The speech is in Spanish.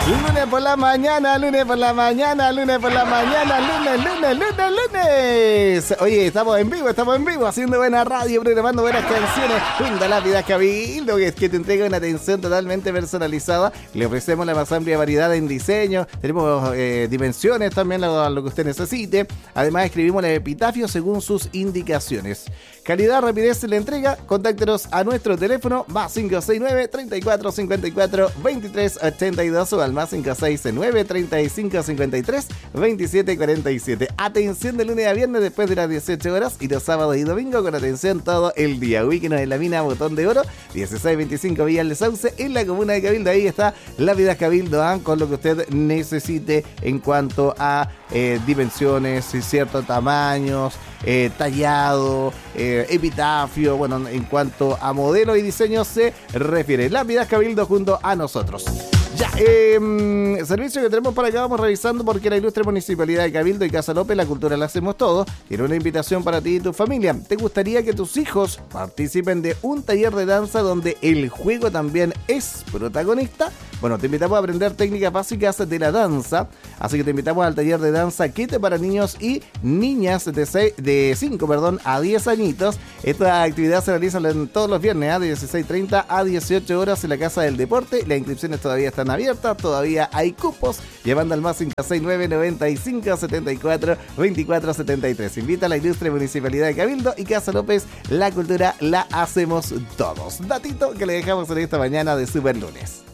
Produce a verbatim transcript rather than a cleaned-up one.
Lunes por la mañana, lunes por la mañana, lunes por la mañana, lunes, lunes, lunes, lunes. Oye, estamos en vivo, estamos en vivo, haciendo buena radio, programando buenas canciones. Junto a Lápidas Cabildo, que es que te entrega una atención totalmente personalizada. Le ofrecemos la más amplia variedad en diseño. Tenemos eh, dimensiones también, a lo que usted necesite. Además, escribimos el epitafio según sus indicaciones. Calidad, rapidez en la entrega. Contáctenos a nuestro teléfono más cinco seis nueve, treinta y cuatro, cincuenta y cuatro, veintitrés, ochenta y dos o al más cinco seis nueve, treinta y cinco, cincuenta y tres, veintisiete, cuarenta y siete. Atención de lunes a viernes después de las dieciocho horas y los sábados y domingos con atención todo el día. Ubíquenos en la mina Botón de Oro, dieciséis veinticinco Villa del Sauce, en la comuna de Cabildo. Ahí está Lápidas Cabildo, ¿eh? Con lo que usted necesite en cuanto a eh, dimensiones, ciertos tamaños, eh, tallado, eh, epitafio, bueno, en cuanto a modelo y diseño se refiere. Lápidas Cabildo junto a nosotros. Ya, eh, servicio que tenemos para acá, vamos revisando porque la ilustre Municipalidad de Cabildo y Casa López, la cultura la hacemos todos, tiene una invitación para ti y tu familia. ¿Te gustaría que tus hijos participen de un taller de danza donde el juego también es protagonista? Bueno, te invitamos a aprender técnicas básicas de la danza, así que te invitamos al taller de danza Kit para niños y niñas de, seis, de cinco perdón, a diez añitos. Esta actividad se realiza todos los viernes, ¿eh? de dieciséis treinta a dieciocho horas en la Casa del Deporte. Las inscripciones todavía están abiertas, todavía hay cupos, llevando al más cinco seis nueve, noventa y cinco, setenta y cuatro, veinticuatro, setenta y tres. Invita a la ilustre Municipalidad de Cabildo y Casa López, la cultura la hacemos todos. Datito que le dejamos en esta mañana de Super Lunes.